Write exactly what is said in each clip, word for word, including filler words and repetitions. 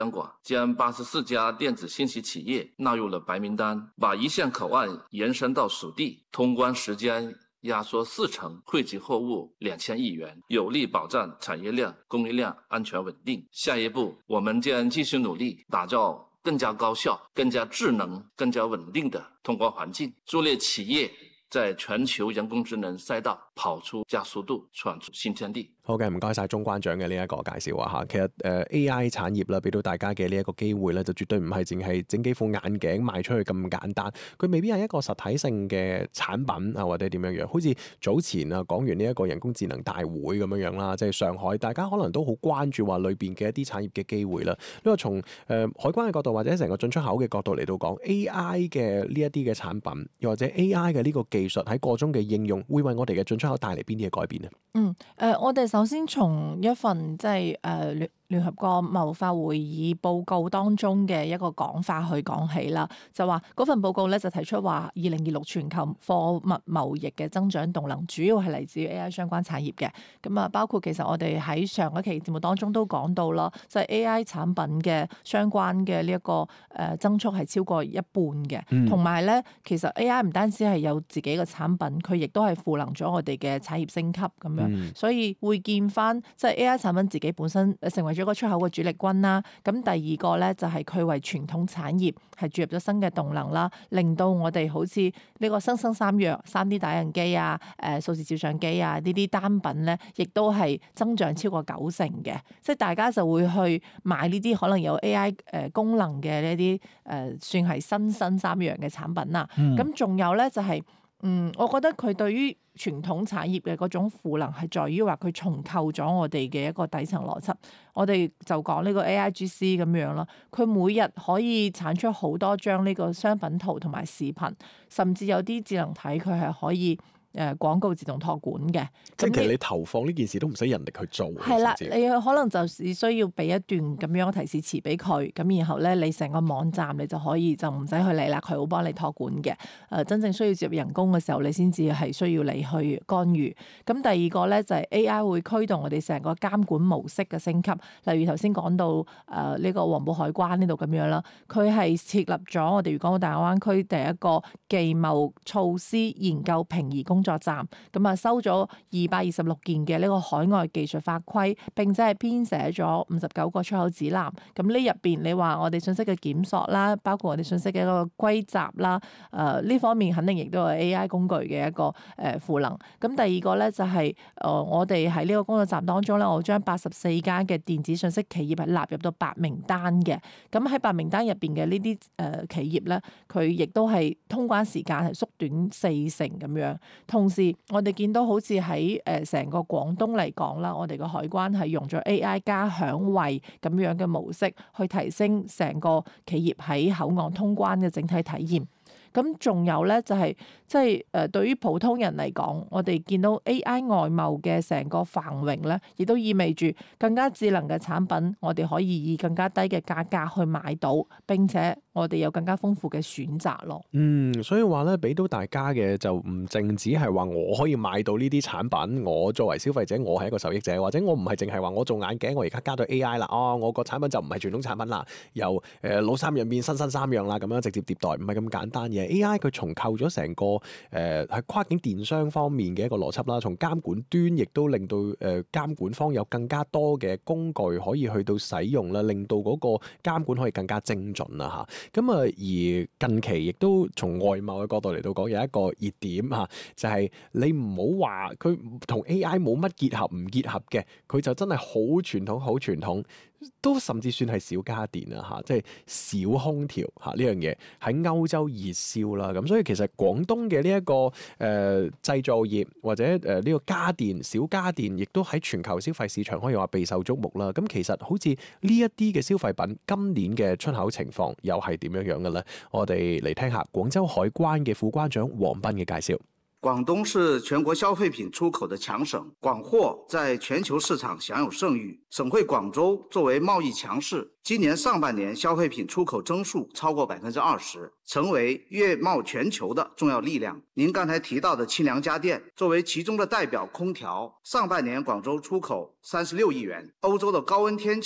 监管将八十四家电子信息企业纳入了白名单，把一线口岸延伸到属地，通关时间压缩四成，惠及货物两千亿元，有力保障产业链、供应链安全稳定。下一步，我们将继续努力，打造更加高效、更加智能、更加稳定的通关環境，助力企業在全球人工智能賽道跑出加速度，闖出新天地。 好嘅，唔該晒鍾關長嘅呢一個介紹啊嚇。其實誒、呃、A I 產業啦，俾到大家嘅呢一個機會咧，就絕對唔係淨係整幾副眼鏡賣出去咁簡單。佢未必係一個實體性嘅產品啊，或者點樣樣。好似早前啊講完呢一個人工智能大會咁樣樣啦，即係上海，大家可能都好關注話裏邊嘅一啲產業嘅機會啦。因為從誒、呃、海關嘅角度或者成個進出口嘅角度嚟到講 A I 嘅呢一啲嘅產品，又或者 A I 嘅呢個技術喺個中嘅應用，會為我哋嘅進出口帶嚟邊啲嘅改變呢？ 嗯，誒、呃，我哋首先從一份即係誒聯聯合國貿發會議報告當中嘅一個講法去講起啦，就話嗰份報告咧就提出話，二零二六全球貨物貿易嘅增長動能主要係嚟自於 A I 相關產業嘅。咁啊，包括其實我哋喺上一期節目當中都講到啦，就係 A I 產品嘅相關嘅呢一個誒增速係超過一半嘅，同埋咧其實 A I 唔單止係有自己嘅產品，佢亦都係賦能咗我哋嘅產業升級咁樣，嗯、所以會見翻即係 A I 產品自己本身成為咗一個出口嘅主力軍啦。咁第二個咧就係佢為傳統產業係注入咗新嘅動能啦，令到我哋好似呢個新生三樣 三 D 打印機啊、誒數字照相機啊呢啲單品咧，亦都係增長超過九成嘅。即係大家就會去買呢啲可能有 A I 誒功能嘅呢啲誒算係新生三樣嘅產品啦。咁仲、嗯、有咧就係、是。嗯，我覺得佢對於傳統產業嘅嗰種賦能係在於話佢重構咗我哋嘅一個底層邏輯。我哋就講呢個 A I G C 咁樣啦，佢每日可以產出好多張呢個商品圖同埋視頻，甚至有啲智能體佢係可以誒廣告自動託管嘅。 即係其實你投放呢件事都唔使人力去做。 係啦，你可能就只需要俾一段咁樣嘅提示詞俾佢，咁然後咧你成個網站你就可以就唔使去理啦，佢會幫你託管嘅。誒、呃，真正需要接入人工嘅時候，你先至係需要你去干預。咁第二個咧就係、是、A I 會驅動我哋成個監管模式嘅升級。例如頭先講到誒呢、呃這個黃埔海關呢度咁樣啦，佢係設立咗我哋粵港澳大灣區第一個技貿措施研究評議工作站，咁啊收咗二百二十六件嘅呢個海外技術法規，並且係編寫咗五十九個出口指南。咁呢入邊你話我哋信息嘅檢索啦，包括我哋信息嘅一個歸集啦，誒、呃、呢方面肯定亦都係 A I 工具嘅一個誒賦能。咁第二個咧就係、是、誒、呃、我哋喺呢個工作站當中咧，我將八十四間嘅電子信息企業係納入到白名單嘅。咁喺白名單入邊嘅呢啲誒企業咧，佢亦都係通關時間係縮短四成咁樣。同時我哋見到好似喺誒成個廣東嚟講啦，我哋個海關係用咗 A I 加響衛咁樣嘅模式去提升成個企業喺口岸通關嘅整體體驗。咁仲有咧就係即係誒對於普通人嚟講，我哋見到 A I 外貿嘅成個繁榮咧，亦都意味住更加智能嘅產品，我哋可以以更加低嘅價格去買到，並且我哋有更加豐富嘅選擇咯。 嗯，所以話咧，俾到大家嘅就唔淨止係話我可以買到呢啲產品，我作為消費者，我係一個受益者，或者我唔係淨係話我做眼鏡，我而家加到 A I 啦，哦，我個產品就唔係傳統產品啦，由誒、呃、老三樣變新新三樣啦，咁樣直接迭代，唔係咁簡單嘅。A I 佢重構咗成個誒喺、呃、跨境電商方面嘅一個邏輯啦，從監管端亦都令到誒、呃、監管方有更加多嘅工具可以去到使用啦，令到嗰個監管可以更加精準啦嚇。咁啊而近期亦都從外貿嘅角度嚟到講有一個熱點嚇，就係、是、你唔好話佢同 A I 冇乜結合唔結合嘅，佢就真係好傳統好傳統。都甚至算係小家電啊嚇，即係小空調嚇呢樣嘢喺歐洲熱銷啦，咁所以其實廣東嘅呢一個誒、呃、製造業或者誒呢個家電小家電，亦都喺全球消費市場可以話備受矚目啦。咁其實好似呢一啲嘅消費品，今年嘅出口情況又係點樣樣嘅咧？我哋嚟聽下廣州海關嘅副關長黃斌嘅介紹。 廣東是全國消費品出口的強省，廣貨在全球市場享有盛譽。省會廣州作為貿易強市，今年上半年消費品出口增速超過百分之二十，成為粵貿全球的重要力量。您剛才提到的清涼家電，作為其中的代表空調，上半年廣州出口三十六億元。歐洲的高溫天氣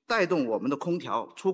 帶動我們的空調出